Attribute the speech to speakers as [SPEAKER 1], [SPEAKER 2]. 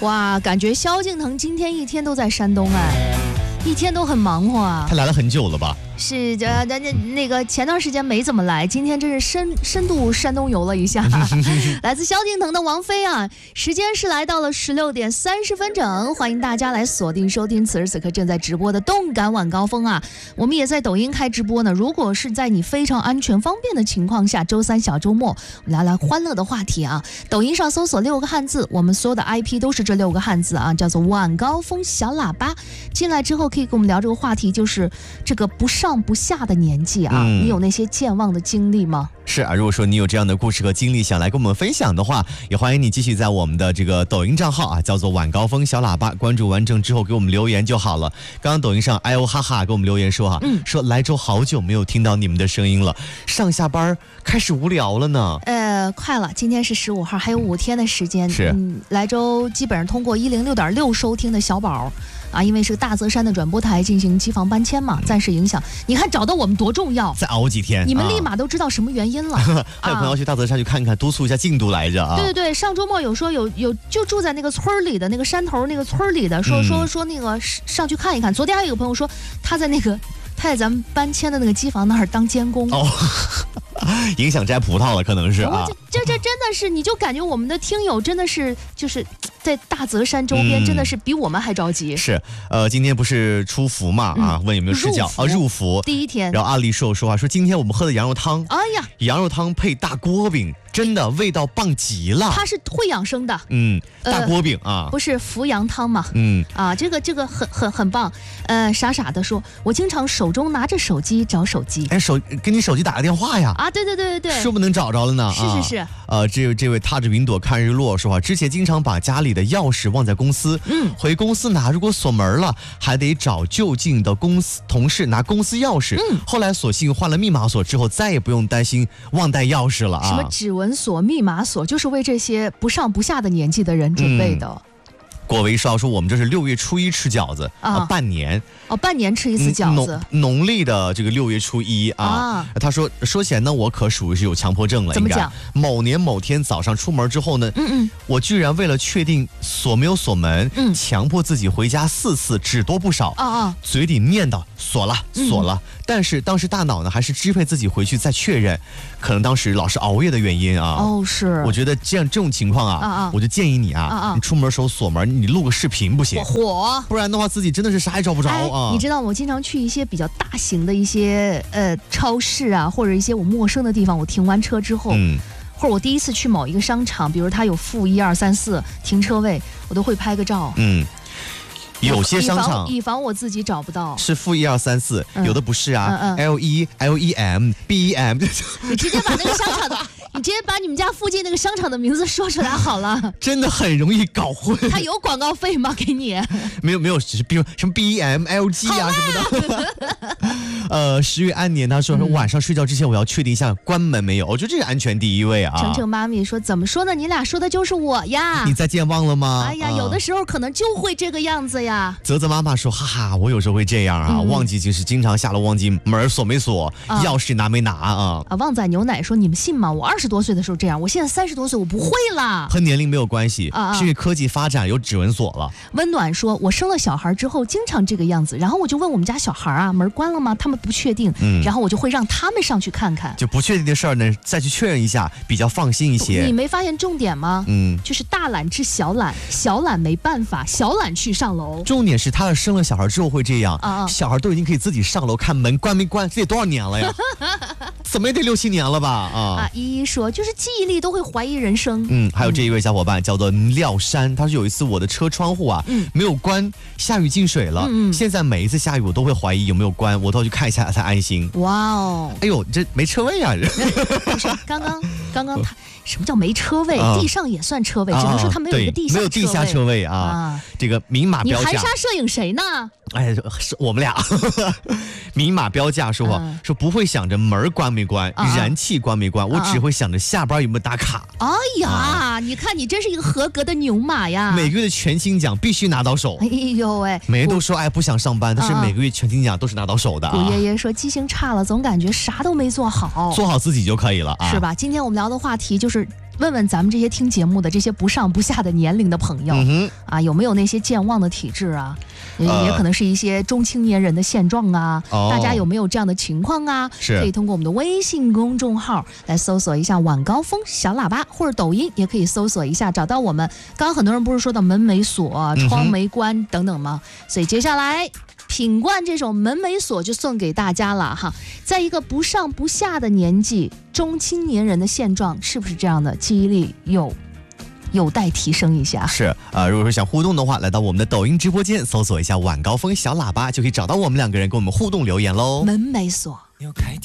[SPEAKER 1] 哇，感觉萧敬腾今天一天都在山东哎，一天都很忙活啊。
[SPEAKER 2] 他来了很久了吧？
[SPEAKER 1] 是那个前段时间没怎么来，今天真是深度山东游了一下。来自萧敬腾的王菲啊，时间是来到了16点30分整，欢迎大家来锁定收听此时此刻正在直播的动感晚高峰啊。我们也在抖音开直播呢，如果是在你非常安全方便的情况下，周三小周末我们来欢乐的话题啊。抖音上搜索6个汉字，我们所有的 IP 都是这6个汉字啊，叫做晚高峰小喇叭。进来之后可以跟我们聊这个话题，就是这个不上不下的年纪啊，你有那些健忘的经历吗？
[SPEAKER 2] 是啊，如果说你有这样的故事和经历想来跟我们分享的话，也欢迎你继续在我们的这个抖音账号啊，叫做晚高峰小喇叭，关注完成之后给我们留言就好了。刚刚抖音上哎呦哈哈给我们留言说说莱州好久没有听到你们的声音了，上下班开始无聊了呢。
[SPEAKER 1] 快了，今天是15号，还有5天的时间。
[SPEAKER 2] 是，
[SPEAKER 1] 莱州基本上通过106.6收听的小宝啊，因为是个大泽山的转播台进行机房搬迁嘛，暂时影响。你看找到我们多重要，
[SPEAKER 2] 再熬几天，
[SPEAKER 1] 你们立马都知道什么原因了。
[SPEAKER 2] 还有朋友去大泽山去看看，督促一下进度来着啊。
[SPEAKER 1] 对对对，上周末有说有就住在那个村里的那个山头那个村里的，说那个上去看一看。昨天还有个朋友说他在咱们搬迁的那个机房那儿当监工
[SPEAKER 2] 哦。影响摘葡萄了，可能是啊。
[SPEAKER 1] 这真的是，你就感觉我们的听友真的是就是在大泽山周边，真的是比我们还着急。
[SPEAKER 2] 是，今天不是出伏嘛啊？问有没有视角啊？入伏第一天。然后阿丽说话说，今天我们喝的羊肉汤，哎呀，羊肉汤配大锅饼，真的味道棒极了。
[SPEAKER 1] 他是会养生的，
[SPEAKER 2] 大锅饼啊，
[SPEAKER 1] 不是伏羊汤嘛，这个很棒。傻傻的说，我经常手中拿着手机找手机，
[SPEAKER 2] 跟你手机打个电话呀。
[SPEAKER 1] 啊，对，
[SPEAKER 2] 说不能找着了呢。
[SPEAKER 1] 是。
[SPEAKER 2] 这位踏着云朵看日落说话，之前经常把家里的钥匙忘在公司，回公司拿，如果锁门了，还得找就近的公司同事拿公司钥匙。后来索性换了密码锁之后，再也不用担心忘带钥匙了啊。
[SPEAKER 1] 什么指纹锁、密码锁，就是为这些不上不下的年纪的人准备的。
[SPEAKER 2] 果维少说，我们这是6月初1吃饺子半年
[SPEAKER 1] 半年吃一次饺子，
[SPEAKER 2] 农历的这个6月初1啊。他说起来呢，我可属于是有强迫症了。
[SPEAKER 1] 怎么讲？
[SPEAKER 2] 某年某天早上出门之后呢，我居然为了确定锁没有锁门，强迫自己回家4次，只多不少嘴里念叨锁了。但是当时大脑呢还是支配自己回去再确认，可能当时老是熬夜的原因啊。
[SPEAKER 1] 是。
[SPEAKER 2] 我觉得这种情况啊，我就建议你你出门时候锁门，你录个视频不行？不然的话自己真的是啥也找不着啊。
[SPEAKER 1] 你知道我经常去一些比较大型的一些超市啊，或者一些我陌生的地方，我停完车之后，或者我第一次去某一个商场，比如它有负1、2、3、4停车位，我都会拍个照。有些商场以防我自己找不到，
[SPEAKER 2] 是负1、2、3、4，有的不是啊。LE、LEM、BEM，
[SPEAKER 1] 你直接把那个商场的，你直接把你们家附近那个商场的名字说出来好了。
[SPEAKER 2] 真的很容易搞混。
[SPEAKER 1] 他有广告费吗？给你？
[SPEAKER 2] 没有，只是比如什么 BEM、LG 啊什么的。10月安年他说晚上睡觉之前我要确定一下关门没有，我觉得这是安全第一位啊。
[SPEAKER 1] 程程妈咪说，怎么说呢？你俩说的就是我呀。
[SPEAKER 2] 你在健忘了吗？
[SPEAKER 1] 哎呀，有的时候可能就会这个样子呀。
[SPEAKER 2] 泽泽妈妈说，哈哈，我有时候会这样啊，忘记就是经常下楼忘记门锁没锁，钥匙拿没拿啊。
[SPEAKER 1] 旺仔牛奶说，你们信吗？我20多岁的时候这样，我现在30多岁，我不会了。
[SPEAKER 2] 和年龄没有关系，是因为科技发展有指纹锁了。
[SPEAKER 1] 温暖说，我生了小孩之后经常这个样子，然后我就问我们家小孩啊，门关了吗？他们不确定，然后我就会让他们上去看看。
[SPEAKER 2] 就不确定的事儿呢，再去确认一下，比较放心一些。
[SPEAKER 1] 你没发现重点吗？就是大懒治小懒，小懒没办法，小懒去上楼。
[SPEAKER 2] 重点是他生了小孩之后会这样，小孩都已经可以自己上楼看门关没关，这得多少年了呀？怎么也得6、7年了吧？
[SPEAKER 1] 依依说，就是记忆力都会怀疑人生。
[SPEAKER 2] 还有这一位小伙伴叫做廖山，他说有一次我的车窗户没有关，下雨进水了。现在每一次下雨我都会怀疑有没有关，我都要去看一下才安心。
[SPEAKER 1] 哇哦，
[SPEAKER 2] 哎呦，这没车位啊！
[SPEAKER 1] 刚刚他什么叫没车位？地上也算车位，只能说他没有一个地下车位。
[SPEAKER 2] 没有地下车位啊！这个明码标价。
[SPEAKER 1] 你含沙射影谁呢？
[SPEAKER 2] 哎，是我们俩。明码标价说不会想着门关没关，燃气关没关，我只会想着下班有没有打卡。
[SPEAKER 1] 哎呀，你看你真是一个合格的牛马呀！
[SPEAKER 2] 每个月的全勤奖必须拿到手。
[SPEAKER 1] 哎呦喂，
[SPEAKER 2] 每人都说不想上班，但是每个月全勤奖都是拿到手的。
[SPEAKER 1] 古爷爷说，记性差了，总感觉啥都没做好，
[SPEAKER 2] 做好自己就可以了啊，
[SPEAKER 1] 是吧？今天我们聊的话题就是问问咱们这些听节目的这些不上不下的年龄的朋友、啊，有没有那些健忘的体质啊？也可能是一些中青年人的现状啊，大家有没有这样的情况啊？可以通过我们的微信公众号来搜索一下晚高峰小喇叭，或者抖音也可以搜索一下找到我们。刚刚很多人不是说到门没锁、窗没关等等吗？所以接下来品冠这首门没锁就送给大家了哈。在一个不上不下的年纪，中青年人的现状是不是这样的？记忆力有待提升一下。
[SPEAKER 2] 是如果说想互动的话，来到我们的抖音直播间，搜索一下晚高峰小喇叭，就可以找到我们2个人跟我们互动留言喽。
[SPEAKER 1] 门没锁。